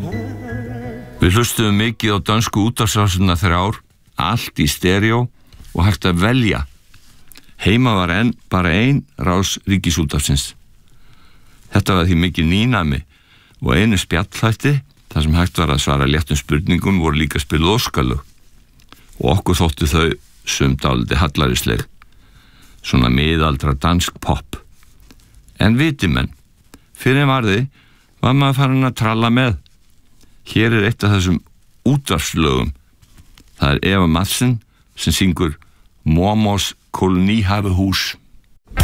Við hlustuðum mikið á dönsku útvarpsrásirnar 3, allt í stereó og hægt að velja. Heima var bara ein rás ríkisútvarpsins. Þetta var því mikið nýnæmi og einu spjallþætti, þar sem hægt var að svara léttum spurningum, voru líka spiluð óskalög. Og okkur þóttu þau dálítið hallarisleg, svona miðaldra dansk pop. En viti menn, fyrir varði var maður farin að tralla með. Hér eitt af þessum útvarpslögum. Það Eva Madsen sem syngur Mormors kolonihavehús.